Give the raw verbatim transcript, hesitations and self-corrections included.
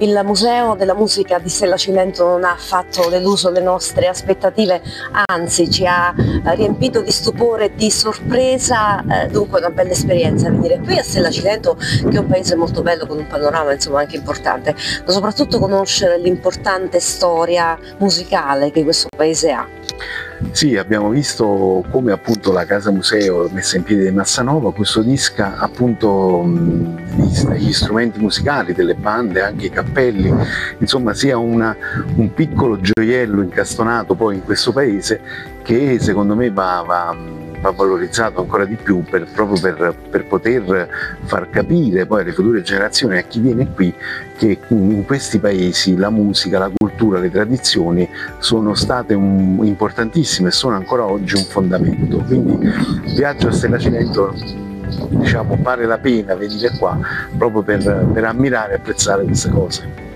Il Museo della Musica di Stella Cilento non ha affatto deluso le nostre aspettative, anzi ci ha riempito di stupore e di sorpresa, eh, dunque una bella esperienza venire qui a Stella Cilento, che è un paese molto bello con un panorama insomma anche importante, ma soprattutto conoscere l'importante storia musicale che questo paese ha. Sì, abbiamo visto come appunto la Casa Museo messa in piedi di Massanova custodisca appunto mh, gli strumenti musicali delle bande, anche i cappelli, insomma sia una, un piccolo gioiello incastonato poi in questo paese che secondo me va, va, va valorizzato ancora di più per, proprio per, per poter far capire poi alle future generazioni, a chi viene qui, che in questi paesi la musica, la cultura, le tradizioni sono state un, importantissime e sono ancora oggi un fondamento. Quindi il viaggio a Stella Cilento, diciamo, vale la pena venire qua proprio per, per ammirare e apprezzare queste cose.